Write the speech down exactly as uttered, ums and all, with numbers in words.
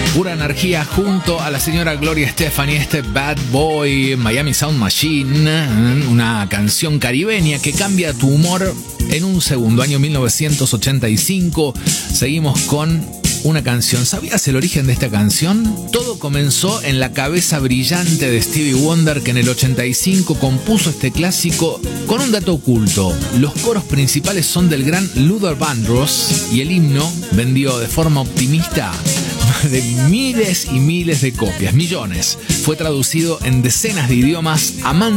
Pura energía junto a la señora Gloria Estefan y este Bad Boy, Miami Sound Machine, una canción caribeña que cambia tu humor en un segundo. Año mil novecientos ochenta y cinco, seguimos con una canción. ¿Sabías el origen de esta canción? Todo comenzó en la cabeza brillante de Stevie Wonder, que en el ochenta y cinco compuso este clásico con un dato oculto. Los coros principales son del gran Luther Vandross y el himno vendió de forma optimista de miles y miles de copias, millones. Fue traducido en decenas de idiomas, amantes